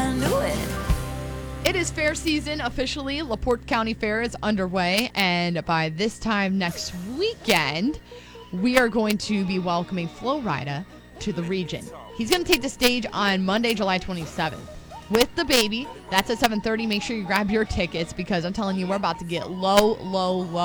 I knew it. It is fair season officially. LaPorte County Fair is underway, and by this time next weekend, we are going to be welcoming Flo Rida to the region. He's going to take the stage on Monday, July 27th with the baby. That's at 7:30. Make sure you grab your tickets because I'm telling you, we're about to get low, low, low.